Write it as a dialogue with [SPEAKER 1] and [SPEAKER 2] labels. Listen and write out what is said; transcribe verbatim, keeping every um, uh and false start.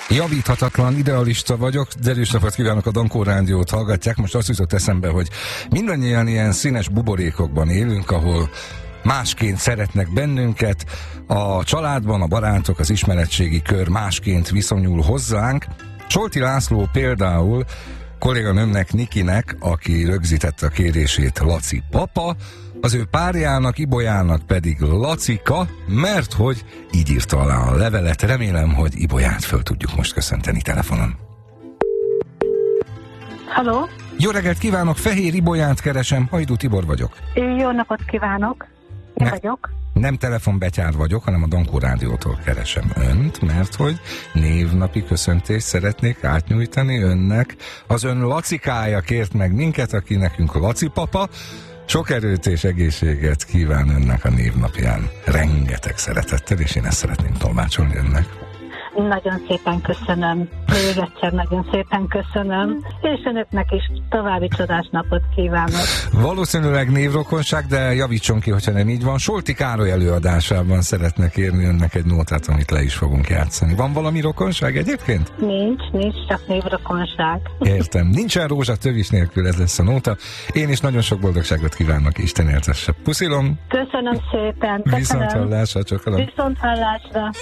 [SPEAKER 1] Javíthatatlan idealista vagyok, derűs napot kívánok, a Dankó Rádiót hallgatják. Most azt jutott eszembe, hogy mindannyian ilyen színes buborékokban élünk, ahol másként szeretnek bennünket, a családban a barátok, az ismeretségi kör másként viszonyul hozzánk. Solti László például kolléganőmnek, Nikinek, aki rögzítette a kérését, Laci papa, az ő párjának, Ibolyának pedig Lacika, mert hogy így írta alá a levelet. Remélem, hogy Ibolyát föl tudjuk most köszönteni telefonon.
[SPEAKER 2] Halló?
[SPEAKER 1] Jó reggelt kívánok, Fehér Ibolyát keresem, Hajdú Tibor vagyok.
[SPEAKER 2] Jó napot kívánok, én ne, vagyok.
[SPEAKER 1] Nem telefonbetyár vagyok, hanem a Dankó Rádiótól keresem önt, mert hogy névnapi köszöntést szeretnék átnyújtani önnek. Az ön Lacikája kért meg minket, aki nekünk Laci papa. Sok erőt és egészséget kíván önnek a névnapján. Rengeteg szeretettel, és én ezt szeretném tolmácsolni önnek.
[SPEAKER 2] Nagyon szépen köszönöm. Még egyszer nagyon szépen köszönöm. És önöknek is további csodás napot kívánok.
[SPEAKER 1] Valószínűleg névrokonság, de javítson ki, hogyha nem így van. Solti Károly előadásában szeretne kérni önnek egy nótát, amit le is fogunk játszani. Van valami rokonság egyébként?
[SPEAKER 2] Nincs, nincs, csak névrokonság.
[SPEAKER 1] Értem. Nincsen rózsa tövis nélkül, ez lesz a nóta. Én is nagyon sok boldogságot kívánok, Isten éltesse. Puszilom.
[SPEAKER 2] Köszönöm szépen. Köszönöm.
[SPEAKER 1] Viszont hallásra, csokolom.
[SPEAKER 2] Viszont hallásra.